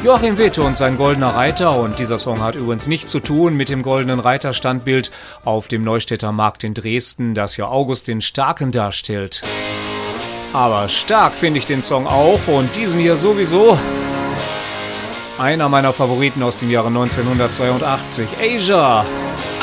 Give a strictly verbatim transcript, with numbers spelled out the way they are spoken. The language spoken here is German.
Joachim Witt und sein Goldener Reiter, und dieser Song hat übrigens nichts zu tun mit dem Goldenen Reiter-Standbild auf dem Neustädter Markt in Dresden, das ja August den Starken darstellt. Aber stark finde ich den Song auch und diesen hier sowieso. Einer meiner Favoriten aus dem Jahre neunzehnhundertzweiundachtzig, Asia.